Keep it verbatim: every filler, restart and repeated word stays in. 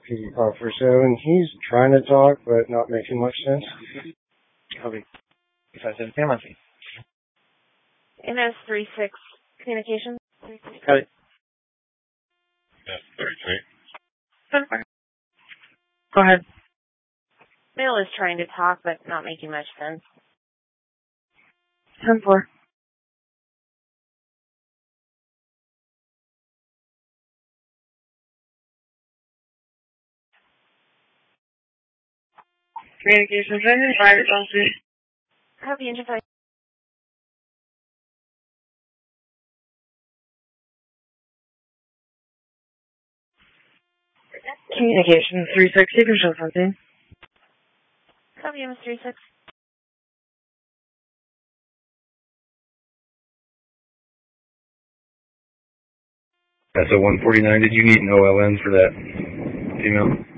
P Officer seven. He's trying to talk, but not making much sense. Copy. If I send him, I think. M S three six Communications. Got it. Yes, thirty-three. Go ahead. Bill is trying to talk, but not making much sense. ten four. Communications engine, private office. Copy, engine five. Communications three six, you can show something. Copy, M S three six. That's a one forty-nine. Did you need an O L N for that female?